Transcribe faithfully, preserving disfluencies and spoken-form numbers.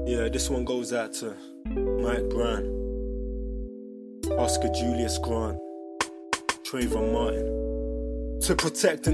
Yeah, this one goes out to Mike Brown, Oscar Julius Grant, Trayvon Martin. To protect and